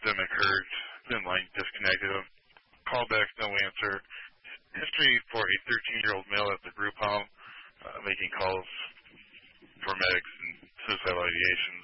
them occurred, then line disconnected. Callbacks, no answer. History for a 13-year-old male at the group home, making calls for medics and suicidal ideation.